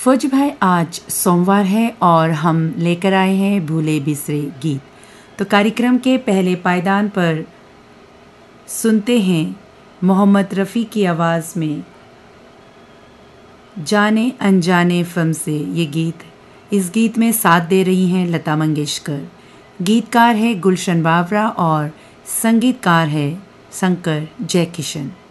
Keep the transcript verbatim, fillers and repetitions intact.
फौजी भाई, आज सोमवार है और हम लेकर आए हैं भूले बिसरे गीत। तो कार्यक्रम के पहले पायदान पर सुनते हैं मोहम्मद रफ़ी की आवाज़ में जाने अनजाने फिल्म से ये गीत। इस गीत में साथ दे रही हैं लता मंगेशकर। गीतकार है गुलशन बावरा और संगीतकार है शंकर जयकिशन।